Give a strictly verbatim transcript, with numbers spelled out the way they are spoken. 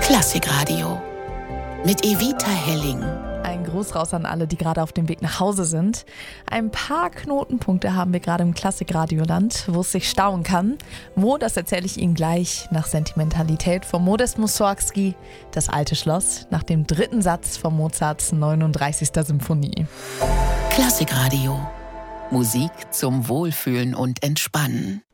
Klassikradio mit Evita Helling. Ein Gruß raus an alle, die gerade auf dem Weg nach Hause sind. Ein paar Knotenpunkte haben wir gerade im Klassikradioland, wo es sich stauen kann. Wo, das erzähle ich Ihnen gleich nach Sentimentalität von Modest Mussorgsky, Das alte Schloss, nach dem dritten Satz von Mozarts neununddreißigster Symphonie. Klassikradio. Musik zum Wohlfühlen und Entspannen.